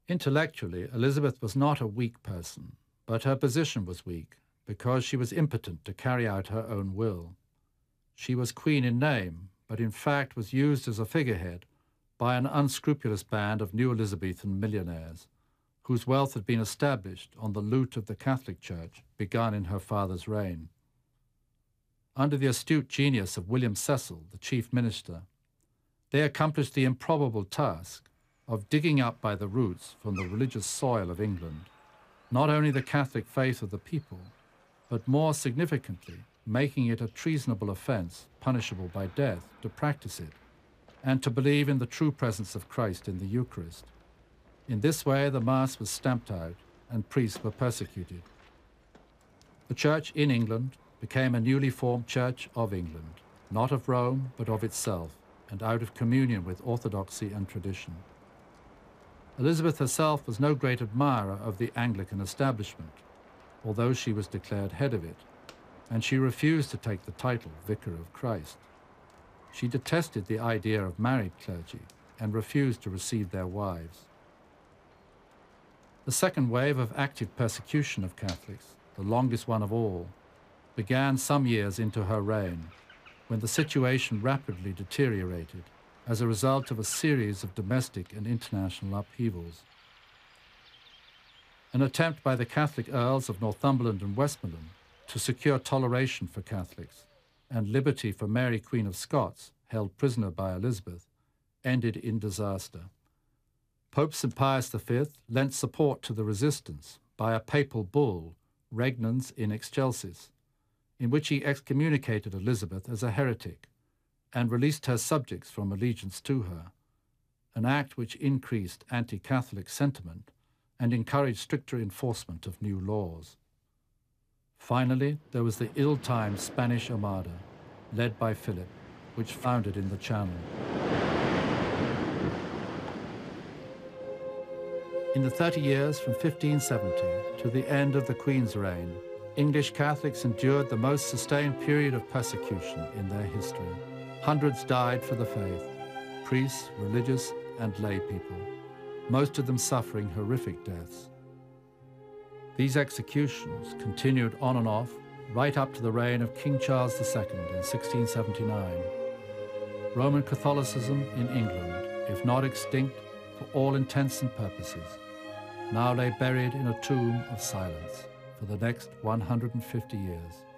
Intellectually, Elizabeth was not a weak person, but her position was weak because she was impotent to carry out her own will. She was queen in name, but in fact was used as a figurehead by an unscrupulous band of new Elizabethan millionaires, whose wealth had been established on the loot of the Catholic Church begun in her father's reign. Under the astute genius of William Cecil, the chief minister, they accomplished the improbable task of digging up by the roots from the religious soil of England not only the Catholic faith of the people, but more significantly, making it a treasonable offence, punishable by death, to practice it, and to believe in the true presence of Christ in the Eucharist. In this way, the Mass was stamped out and priests were persecuted. The Church in England became a newly formed Church of England, not of Rome, but of itself, and out of communion with orthodoxy and tradition. Elizabeth herself was no great admirer of the Anglican establishment, although she was declared head of it, and she refused to take the title Vicar of Christ. She detested the idea of married clergy and refused to receive their wives. The second wave of active persecution of Catholics, the longest one of all, began some years into her reign, when the situation rapidly deteriorated as a result of a series of domestic and international upheavals. An attempt by the Catholic Earls of Northumberland and Westmoreland to secure toleration for Catholics and liberty for Mary Queen of Scots, held prisoner by Elizabeth, ended in disaster. Pope St. Pius V lent support to the resistance by a papal bull, Regnans in Excelsis, in which he excommunicated Elizabeth as a heretic and released her subjects from allegiance to her, an act which increased anti-Catholic sentiment and encouraged stricter enforcement of new laws. Finally, there was the ill-timed Spanish Armada, led by Philip, which foundered in the Channel. In the 30 years from 1570 to the end of the Queen's reign, English Catholics endured the most sustained period of persecution in their history. Hundreds died for the faith, priests, religious, and lay people, most of them suffering horrific deaths. These executions continued on and off right up to the reign of King Charles II in 1679. Roman Catholicism in England, if not extinct for all intents and purposes, now lay buried in a tomb of silence for the next 150 years.